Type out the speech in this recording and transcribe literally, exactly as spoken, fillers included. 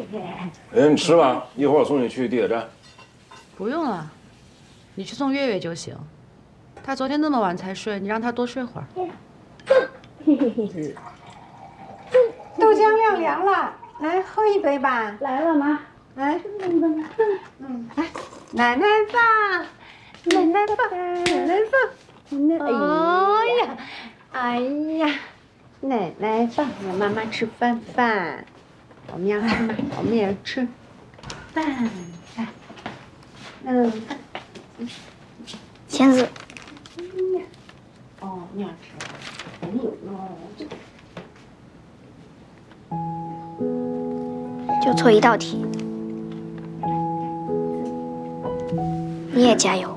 哎，你吃吧，一会儿我送你去地铁站。 不用了，你去送月月就行。她昨天那么晚才睡，你让她多睡会儿。 豆浆要凉了，来喝一杯吧。 来了，妈。 来，嗯，来，奶奶棒，奶奶棒，奶奶棒，奶奶。哎呀，哎呀，奶奶棒，让妈妈吃饭饭。我们要吃吗？我们也要吃饭饭。嗯， 签字。 哦，你要吃，没有喽。 就错一道题，你也加油。